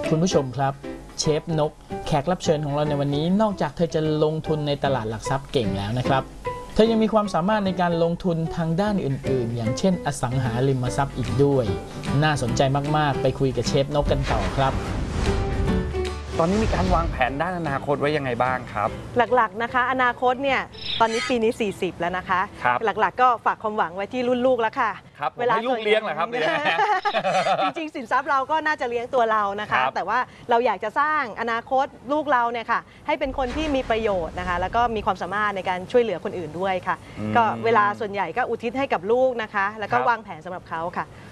คุณผู้ชมครับเชฟนกแขกรับเชิญของเราในวันนี้นอกจากเธอจะลงทุนในตลาดหลักทรัพย์เก่งแล้วนะครับเธอยังมีความสามารถในการลงทุนทางด้านอื่นๆอย่างเช่นอสังหาริมทรัพย์อีกด้วยน่าสนใจมากๆไปคุยกับเชฟนกกันต่อครับตอนนี้มีการวางแผนด้านอนาคตไว้ยังไงบ้างครับหลักๆนะคะอนาคตเนี่ยตอนนี้ปีนี้40แล้วนะคะหลักๆก็ฝากความหวังไว้ที่รุ่นลูกแล้วค่ะครับเวลาให้ลูกเลี้ยงเหรอครับจริงๆสินทรัพย์เราก็น่าจะเลี้ยงตัวเรานะคะแต่ว่าเราอยากจะสร้างอนาคตลูกเราเนี่ยค่ะให้เป็นคนที่มีประโยชน์นะคะแล้วก็มีความสามารถในการช่วยเหลือคนอื่นด้วยค่ะก็เวลาส่วนใหญ่ก็อุทิศให้กับลูกนะคะแล้วก็วางแผนสำหรับเขาค่ะ